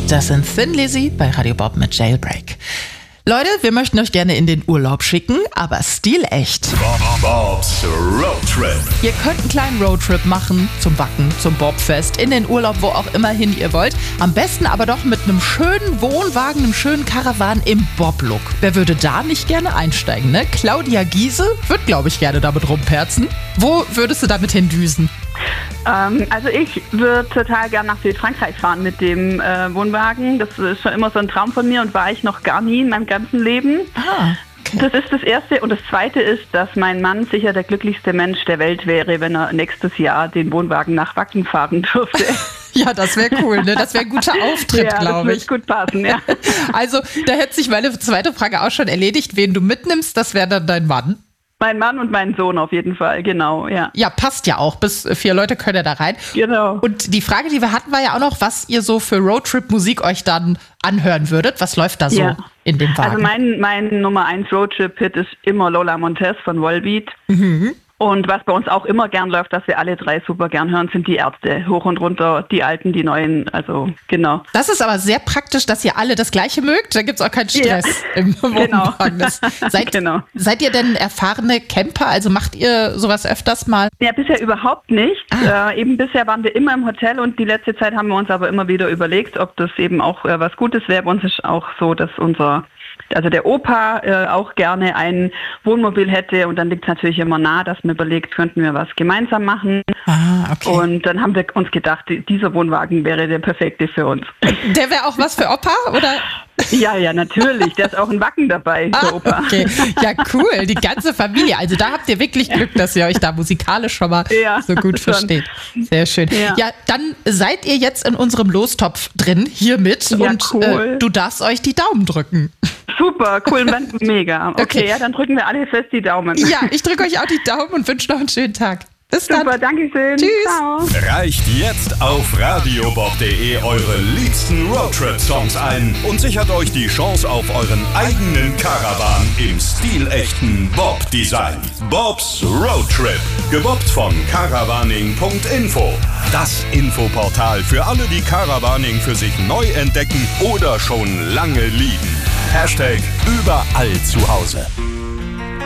Das sind Thin Lizzy bei Radio Bob mit Jailbreak. Leute, wir möchten euch gerne in den Urlaub schicken, aber stilecht. Bobs Roadtrip. Ihr könnt einen kleinen Roadtrip machen zum Wacken, zum Bobfest, in den Urlaub, wo auch immer hin ihr wollt. Am besten aber doch mit einem schönen Wohnwagen, einem schönen Caravan im Bob-Look. Wer würde da nicht gerne einsteigen, ne? Claudia Giese wird, glaube ich, gerne damit rumperzen. Wo würdest du damit hindüsen? Also ich würde total gern nach Südfrankreich fahren mit dem Wohnwagen. Das ist schon immer so ein Traum von mir und war ich noch gar nie in meinem ganzen Leben. Ah, okay. Das ist das Erste. Und das Zweite ist, dass mein Mann sicher der glücklichste Mensch der Welt wäre, wenn er nächstes Jahr den Wohnwagen nach Wacken fahren dürfte. Ja, das wäre cool, ne? Das wäre ein guter Auftritt, glaube ich. Das wird gut passen, ja. Also, da hätte sich meine zweite Frage auch schon erledigt. Wen du mitnimmst, das wäre dann dein Mann. Mein Mann und mein Sohn auf jeden Fall, genau, ja. Ja, passt ja auch. Bis 4 Leute können ja da rein. Genau. Und die Frage, die wir hatten, war ja auch noch, was ihr so für Roadtrip-Musik euch dann anhören würdet. Was läuft da so in dem Wagen? Also mein Nummer 1 Roadtrip-Hit ist immer Lola Montez von Volbeat. Mhm. Und was bei uns auch immer gern läuft, was wir alle drei super gern hören, sind die Ärzte. Hoch und runter, die alten, die neuen, also genau. Das ist aber sehr praktisch, dass ihr alle das Gleiche mögt. Da gibt es auch keinen Stress im Wohnwagen. Genau. Seid ihr denn erfahrene Camper? Also macht ihr sowas öfters mal? Ja, bisher überhaupt nicht. Eben bisher waren wir immer im Hotel und die letzte Zeit haben wir uns aber immer wieder überlegt, ob das eben auch was Gutes wäre. Bei uns ist auch so, dass der Opa auch gerne ein Wohnmobil hätte und dann liegt es natürlich immer nah, dass man überlegt, könnten wir was gemeinsam machen. Ah, okay. Und dann haben wir uns gedacht, dieser Wohnwagen wäre der perfekte für uns. Der wäre auch was für Opa, oder? Ja, natürlich. Der ist auch ein Wacken dabei, der Opa. Okay, ja cool, die ganze Familie. Also da habt ihr wirklich Glück, dass ihr euch da musikalisch schon mal so gut versteht. Sehr schön. Ja, dann seid ihr jetzt in unserem Lostopf drin, hiermit. Ja, und cool. Du darfst euch die Daumen drücken. Super, cool, mega. Okay, ja, dann drücken wir alle fest die Daumen. Ja, ich drücke euch auch die Daumen und wünsche noch einen schönen Tag. Bis dann. Super, danke schön. Tschüss. Ciao. Reicht jetzt auf radiobob.de eure liebsten Roadtrip-Songs ein und sichert euch die Chance auf euren eigenen Caravan im stilechten Bob-Design. Bobs Roadtrip, gebobbt von caravaning.info. Das Infoportal für alle, die Caravaning für sich neu entdecken oder schon lange lieben. #überall zu Hause.